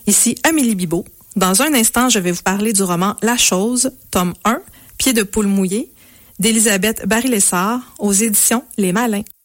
Ici Amélie Bibeau. Dans un instant, je vais vous parler du roman La Chose, tome 1, Pied de poule mouillé, d'Élisabeth Barry-Lessard, aux éditions Les Malins.